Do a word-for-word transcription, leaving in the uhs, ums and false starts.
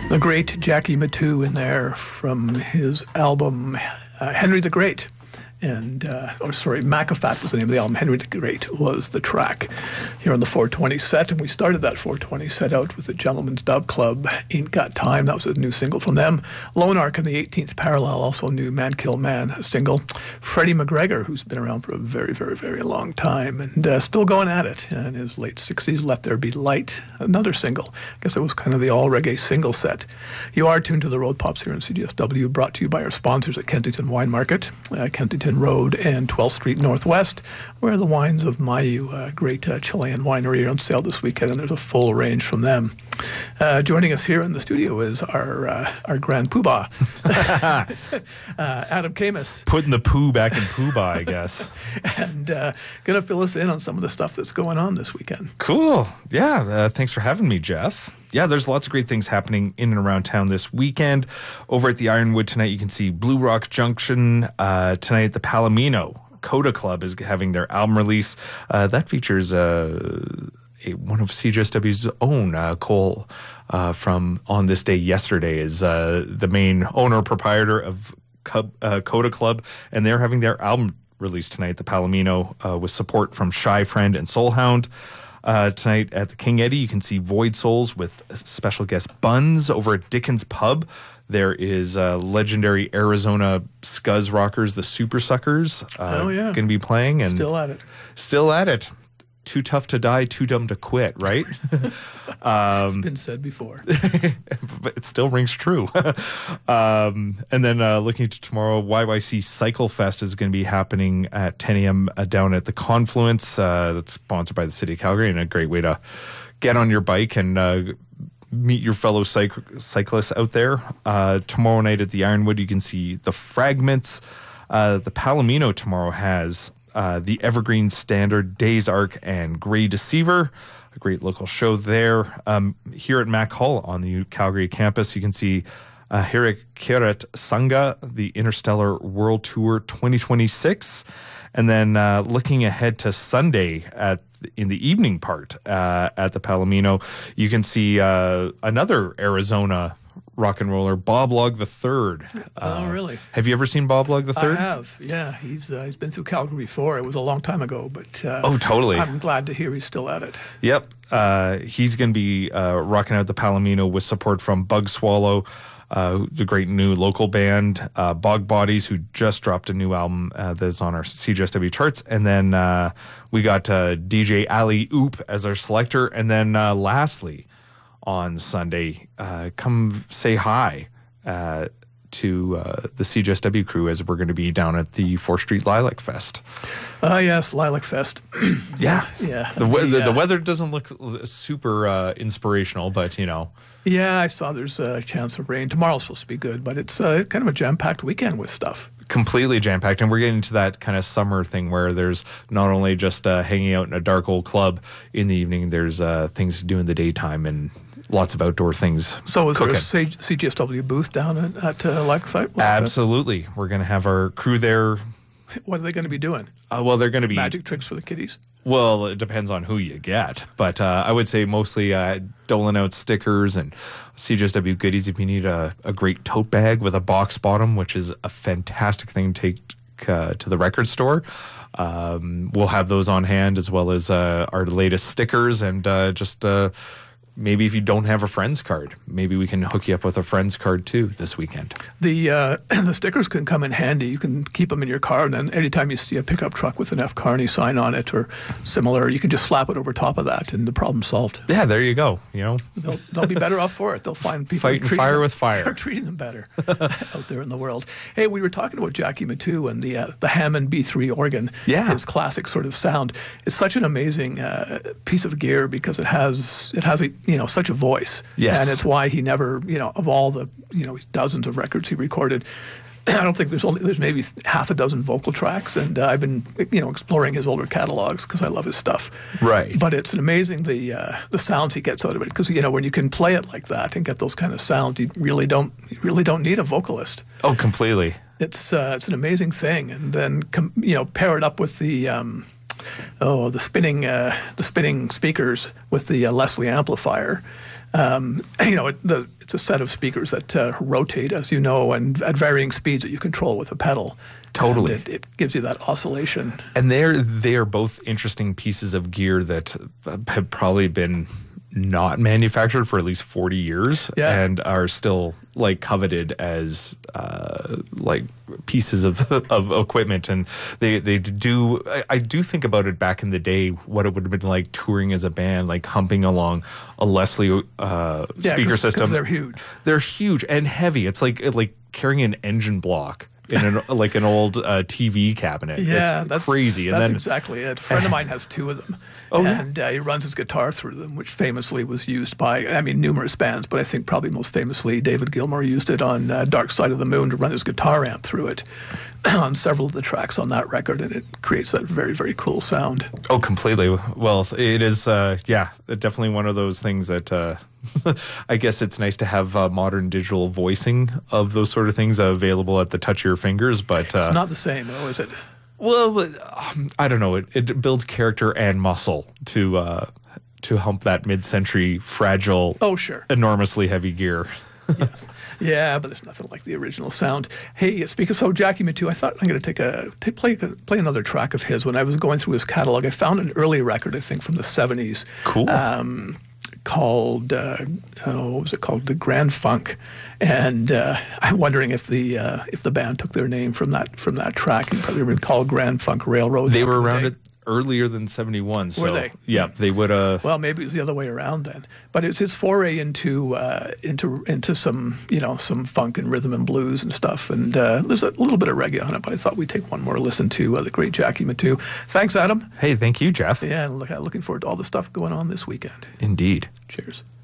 The great Jackie Mittoo in there from his album uh, Henry the Great. And, uh, or sorry, Macafat was the name of the album. Henry the Great was the track here on the four twenty set. And we started that four twenty set out with the Gentleman's Dub Club, Ain't Got Time. That was a new single from them. Lone Ark and the eighteenth Parallel, also a new Man Kill Man single. Freddie McGregor, who's been around for a very, very, very long time and uh, still going at it. In his late sixties, Let There Be Light, another single. I guess it was kind of the all-reggae single set. You are tuned to the Road Pops here on C G S W, brought to you by our sponsors at Kensington Wine Market, uh, Kensington Road and twelfth Street Northwest, where the wines of Mayu, a great uh, Chilean winery, are on sale this weekend, and there's a full range from them. Uh, joining us here in the studio is our uh, our grand poobah, uh, Adam Camus. Putting the poo back in poobah, I guess. And uh, going to fill us in on some of the stuff that's going on this weekend. Cool. Yeah, uh, thanks for having me, Jeff. Yeah, there's lots of great things happening in and around town this weekend. Over at the Ironwood tonight, you can see Blue Rock Junction. Uh, tonight at the Palomino, Coda Club is having their album release. Uh, that features uh, a, one of C G S W's own, uh, Cole, uh, from On This Day Yesterday, is uh, the main owner, proprietor of Cub, uh, Coda Club, and they're having their album release tonight at the Palomino uh, with support from Shy Friend and Soulhound. Uh, tonight at the King Eddie, you can see Void Souls with special guest Buns. Over at Dickens Pub, there is uh, legendary Arizona Scuzz rockers, the Super Suckers, uh, oh, yeah. going to be playing. And Still at it. Still at it. Too tough to die, too dumb to quit, right? um, it's been said before. But it still rings true. um, and then uh, looking to tomorrow, Y Y C Cycle Fest is going to be happening at ten a.m. Uh, down at the Confluence. Uh, that's sponsored by the City of Calgary, and a great way to get on your bike and uh, meet your fellow cyc- cyclists out there. Uh, tomorrow night at the Ironwood, you can see The Fragments. Uh, the Palomino tomorrow has Uh, the Evergreen Standard, Days Arc, and Grey Deceiver, a great local show there. Um, here at Mac Hall on the Calgary campus, you can see uh, Hirakiret Sangha, the Interstellar World Tour twenty twenty-six. And then uh, looking ahead to Sunday at in the evening part uh, at the Palomino, you can see uh, another Arizona rock and roller, Bob Log the Third. Uh, oh, really? Have you ever seen Bob Log the Third? I have, yeah. He's uh, he's been through Calgary before. It was a long time ago, but uh, oh, totally. I'm glad to hear he's still at it. Yep. Uh, he's going to be uh, rocking out the Palomino with support from Bug Swallow, uh, the great new local band, uh, Bog Bodies, who just dropped a new album uh, that's on our C G S W charts. And then uh, we got uh, D J Ali Oop as our selector. And then uh, lastly, on Sunday, uh, come say hi uh, to uh, the C G S W crew, as we're going to be down at the fourth Street Lilac Fest. Ah, uh, yes, Lilac Fest. yeah. Yeah. The, we- yeah. the, the weather doesn't look super uh, inspirational, but, you know. Yeah, I saw there's a chance of rain. Tomorrow's supposed to be good, but it's uh, kind of a jam-packed weekend with stuff. Completely jam-packed, and we're getting to that kind of summer thing where there's not only just uh, hanging out in a dark old club in the evening, there's uh, things to do in the daytime and lots of outdoor things. So is cooking. there a C G S W booth down at, at uh, Lilac Fest? Absolutely. We're going to have our crew there. What are they going to be doing? Uh, well, they're going to be... Magic tricks for the kiddies? Well, it depends on who you get. But uh, I would say mostly uh, doling out stickers and C G S W goodies if you need a, a great tote bag with a box bottom, which is a fantastic thing to take uh, to the record store. Um, we'll have those on hand, as well as uh, our latest stickers and uh, just... Uh, Maybe if you don't have a friend's card, maybe we can hook you up with a friend's card too this weekend. The uh, the stickers can come in handy. You can keep them in your car, and then anytime you see a pickup truck with an F. Carney sign on it or similar, you can just slap it over top of that, and the problem's solved. Yeah, there you go. You know, they'll they'll be better off for it. They'll find people fighting fire them, with fire. Are treating them better out there in the world. Hey, we were talking about Jackie Mittoo and the uh, the Hammond B three organ. Yeah, his classic sort of sound. It's such an amazing uh, piece of gear because it has it has a you know such a voice. Yes. And it's why he never, you know, of all the, you know, dozens of records he recorded, I don't think there's only, there's maybe half a dozen vocal tracks. And uh, I've been, you know, exploring his older catalogs because I love his stuff. Right. But it's amazing the uh, the sounds he gets out of it. Because, you know, when you can play it like that and get those kind of sounds, you really don't, you really don't need a vocalist. Oh, completely. It's, uh, it's an amazing thing. And then, com- you know, pair it up with the, um, oh, the spinning, uh, the spinning speakers with the uh, Leslie amplifier. Um, you know, it, the, it's a set of speakers that uh, rotate, as you know, and at varying speeds that you control with a pedal. Totally. And it, it gives you that oscillation. And they're they're both interesting pieces of gear that have probably been not manufactured for at least forty years Yeah. and are still like coveted as uh, like pieces of of equipment. And they they do I, I do think about it back in the day, what it would have been like touring as a band, like humping along a Leslie uh, Yeah, speaker 'cause- 'cause system. they're huge. They're huge and heavy. It's like like carrying an engine block in an, like an old uh, T V cabinet. Yeah, it's that's crazy. And That's then exactly it. A friend of mine has two of them, Oh, yeah? and uh, he runs his guitar through them, which famously was used by, I mean, numerous bands, but I think probably most famously David Gilmour used it on uh, Dark Side of the Moon to run his guitar amp through it on several of the tracks on that record, and it creates that very, very cool sound. Oh, completely. Well, it is, uh, yeah, definitely one of those things that uh, I guess it's nice to have uh, modern digital voicing of those sort of things available at the touch of your fingers. But uh, It's not the same, though, is it? well, um, I don't know. It, it builds character and muscle to uh, to hump that mid-century fragile, Oh, sure. enormously heavy gear. Yeah, but there's nothing like the original sound. Hey, speaking of so Jackie Mittoo, I thought I'm going to take a take, play play another track of his. When I was going through his catalog, I found an early record, I think, from the seventies. Cool. Um, called uh, oh, what was it called? The Grand Funk, and uh, I'm wondering if the uh, if the band took their name from that from that track. You probably recall Grand Funk Railroad. They back were in the around day. it earlier than seventy-one. So, they? Yeah, they would. Uh, Well, maybe it was the other way around then. But it's his foray into uh, into into some you know some funk and rhythm and blues and stuff. And uh, there's a little bit of reggae on it. But I thought we'd take one more listen to uh, the great Jackie Mittoo. Thanks, Adam. hey, thank you, Jeff. Yeah, and look, looking forward to all the stuff going on this weekend. Indeed. Cheers.